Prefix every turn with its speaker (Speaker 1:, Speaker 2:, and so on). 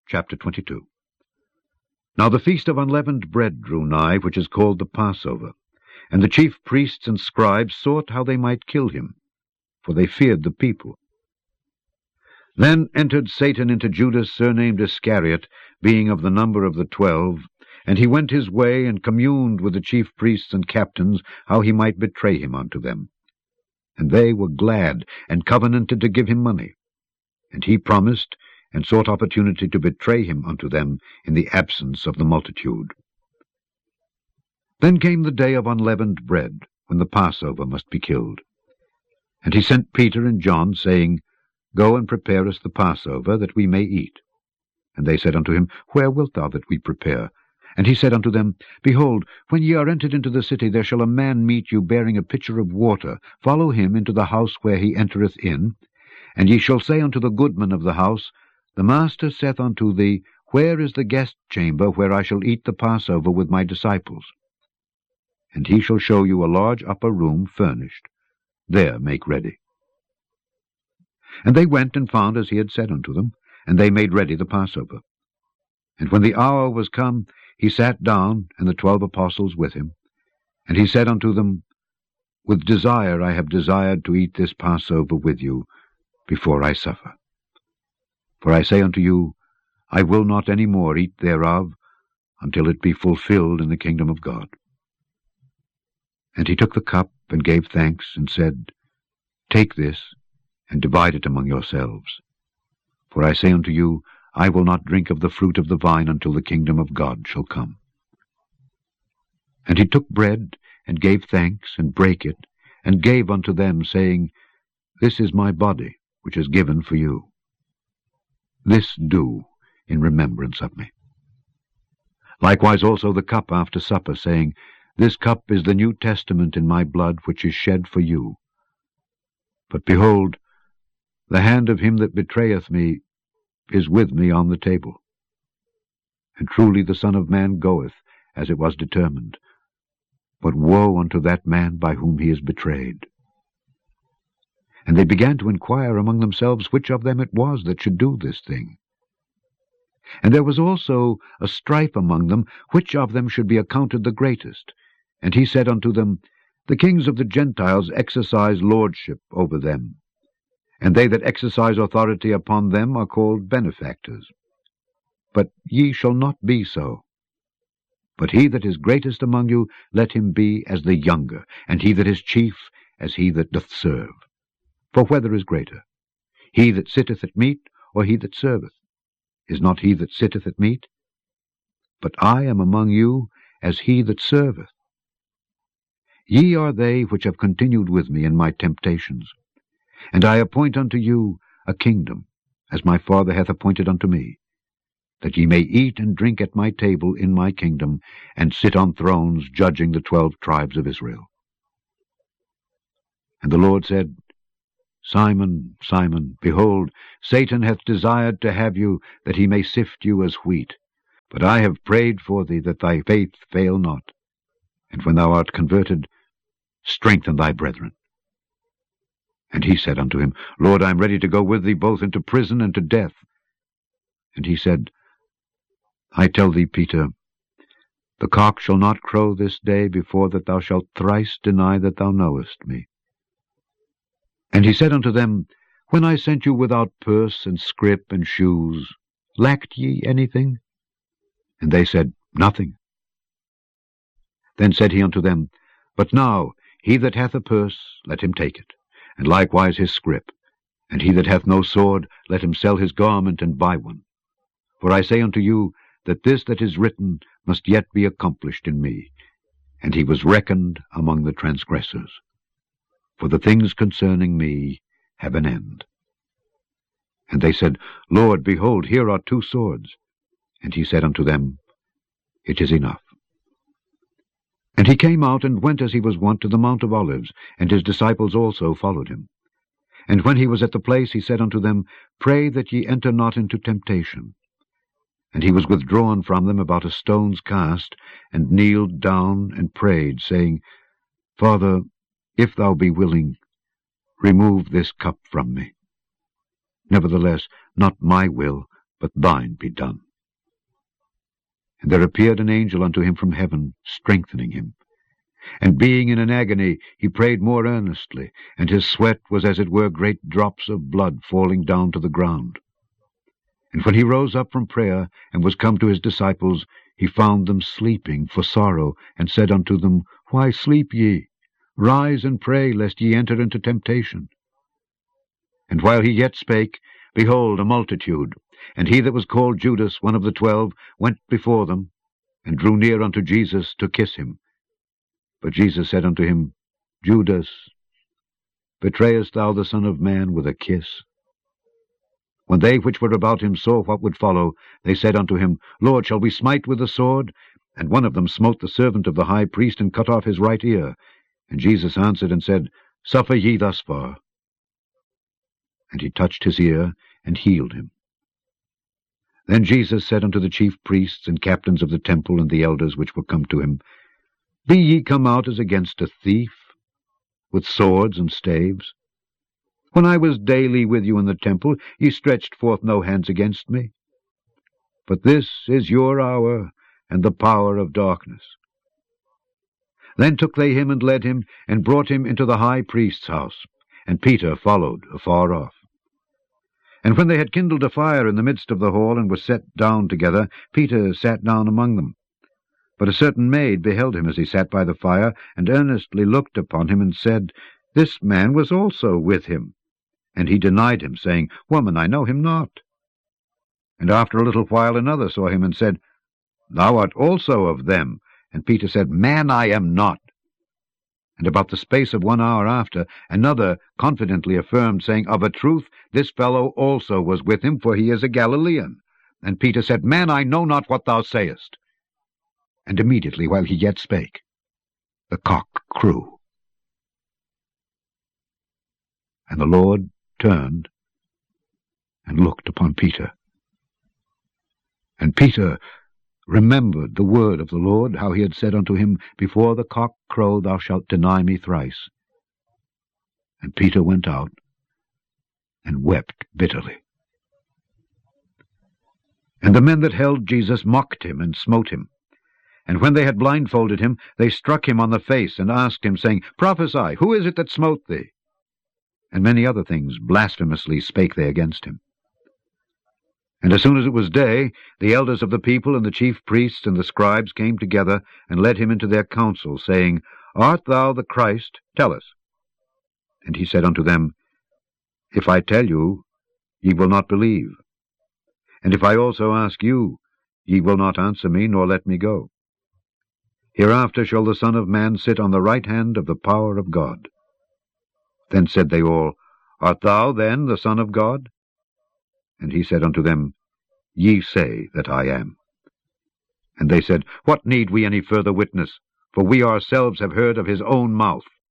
Speaker 1: Chapter 22. Now the feast of unleavened bread drew nigh, which is called the Passover. And the chief priests and scribes sought how they might kill him, for they feared the people. Then entered Satan into Judas, surnamed Iscariot, being of the number of the 12, and he went his way, and communed with the chief priests and captains, how he might betray him unto them. And they were glad, and covenanted to give him money. And he promised, and sought opportunity to betray him unto them in the absence of the multitude. Then came the day of unleavened bread, when the Passover must be killed. And he sent Peter and John, saying, Go and prepare us the Passover, that we may eat. And they said unto him, Where wilt thou that we prepare? And he said unto them, Behold, when ye are entered into the city, there shall a man meet you, bearing a pitcher of water. Follow him into the house where he entereth in. And ye shall say unto the goodman of the house, The master saith unto thee, Where is the guest chamber, where I shall eat the Passover with my disciples? And he shall show you a large upper room furnished. There make ready. And they went and found as he had said unto them, and they made ready the Passover. And when the hour was come, he sat down, and the 12 apostles with him. And he said unto them, With desire I have desired to eat this Passover with you before I suffer. For I say unto you, I will not any more eat thereof, until it be fulfilled in the kingdom of God. And he took the cup, and gave thanks, and said, Take this, and divide it among yourselves. For I say unto you, I will not drink of the fruit of the vine until the kingdom of God shall come. And he took bread, and gave thanks, and brake it, and gave unto them, saying, This is my body, which is given for you. This do in remembrance of me. Likewise also the cup after supper, saying, This cup is the New Testament in my blood, which is shed for you. But behold, the hand of him that betrayeth me is with me on the table. And truly the Son of Man goeth, as it was determined. But woe unto that man by whom he is betrayed. And they began to inquire among themselves which of them it was that should do this thing. And there was also a strife among them, which of them should be accounted the greatest. And he said unto them, The kings of the Gentiles exercise lordship over them, and they that exercise authority upon them are called benefactors. But ye shall not be so. But he that is greatest among you, let him be as the younger, and he that is chief as he that doth serve. For whether is greater, he that sitteth at meat, or he that serveth? Is not he that sitteth at meat? But I am among you as he that serveth. Ye are they which have continued with me in my temptations. And I appoint unto you a kingdom, as my Father hath appointed unto me, that ye may eat and drink at my table in my kingdom, and sit on thrones judging the 12 tribes of Israel. And the Lord said, Simon, Simon, behold, Satan hath desired to have you, that he may sift you as wheat. But I have prayed for thee, that thy faith fail not. And when thou art converted, strengthen thy brethren. And he said unto him, Lord, I am ready to go with thee both into prison and to death. And he said, I tell thee, Peter, the cock shall not crow this day before that thou shalt thrice deny that thou knowest me. And he said unto them, When I sent you without purse and scrip and shoes, lacked ye anything? And they said, Nothing. Then said he unto them, But now he that hath a purse, let him take it, and likewise his scrip. And he that hath no sword, let him sell his garment and buy one. For I say unto you, that this that is written must yet be accomplished in me. And he was reckoned among the transgressors. For the things concerning me have an end. And they said, Lord, behold, here are 2 swords. And he said unto them, It is enough. And he came out, and went as he was wont to the Mount of Olives, and his disciples also followed him. And when he was at the place, he said unto them, Pray that ye enter not into temptation. And he was withdrawn from them about a stone's cast, and kneeled down, and prayed, saying, Father, if thou be willing, remove this cup from me. Nevertheless, not my will, but thine be done. And there appeared an angel unto him from heaven, strengthening him. And being in an agony, he prayed more earnestly, and his sweat was as it were great drops of blood falling down to the ground. And when he rose up from prayer, and was come to his disciples, he found them sleeping for sorrow, and said unto them, Why sleep ye? Rise and pray, lest ye enter into temptation. And while he yet spake, behold, a multitude, and he that was called Judas, one of the 12, went before them, and drew near unto Jesus to kiss him. But Jesus said unto him, Judas, betrayest thou the Son of Man with a kiss? When they which were about him saw what would follow, they said unto him, Lord, shall we smite with the sword? And one of them smote the servant of the high priest, and cut off his right ear. And Jesus answered and said, Suffer ye thus far. And he touched his ear, and healed him. Then Jesus said unto the chief priests and captains of the temple and the elders which were come to him, Be ye come out as against a thief, with swords and staves? When I was daily with you in the temple, ye stretched forth no hands against me. But this is your hour, and the power of darkness. Then took they him and led him, and brought him into the high priest's house, and Peter followed afar off. And when they had kindled a fire in the midst of the hall, and were set down together, Peter sat down among them. But a certain maid beheld him as he sat by the fire, and earnestly looked upon him, and said, This man was also with him. And he denied him, saying, Woman, I know him not. And after a little while another saw him, and said, Thou art also of them. And Peter said, Man, I am not. And about the space of 1 hour after, another confidently affirmed, saying, Of a truth, this fellow also was with him, for he is a Galilean. And Peter said, Man, I know not what thou sayest. And immediately, while he yet spake, the cock crew. And the Lord turned and looked upon Peter. And Peter remembered the word of the Lord, how he had said unto him, Before the cock crow thou shalt deny me thrice. And Peter went out and wept bitterly. And the men that held Jesus mocked him and smote him. And when they had blindfolded him, they struck him on the face, and asked him, saying, Prophesy, who is it that smote thee? And many other things blasphemously spake they against him. And as soon as it was day, the elders of the people and the chief priests and the scribes came together, and led him into their council, saying, Art thou the Christ? Tell us. And he said unto them, If I tell you, ye will not believe. And if I also ask you, ye will not answer me, nor let me go. Hereafter shall the Son of Man sit on the right hand of the power of God. Then said they all, Art thou then the Son of God? And he said unto them, Ye say that I am. And they said, What need we any further witness? For we ourselves have heard of his own mouth.